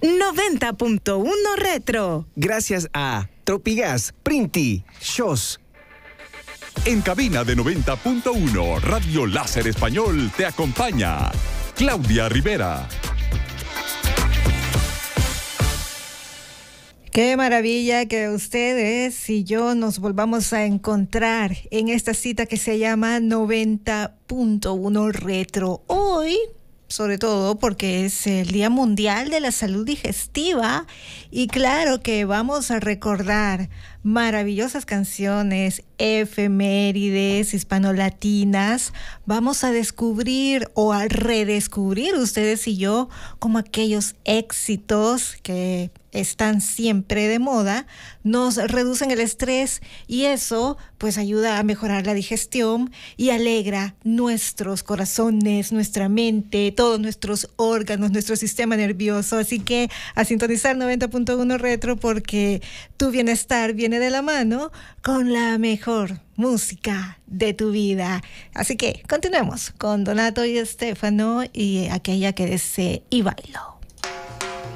90.1 Retro. Gracias a Tropigas, Printi, Shows. En cabina de 90.1 Radio Láser Español te acompaña Claudia Rivera. Qué maravilla que ustedes y yo nos volvamos a encontrar en esta cita que se llama 90.1 Retro. Hoy, sobre todo porque es el Día Mundial de la Salud Digestiva, y claro que vamos a recordar maravillosas canciones, efemérides hispanolatinas. Vamos a descubrir o a redescubrir ustedes y yo como aquellos éxitos que están siempre de moda, nos reducen el estrés y eso pues ayuda a mejorar la digestión y alegra nuestros corazones, nuestra mente, todos nuestros órganos, nuestro sistema nervioso. Así que a sintonizar 90.1 Retro, porque tu bienestar viene de la mano con la mejor música de tu vida. Así que continuemos con Donato y Estefano y aquella que dice Y bailo.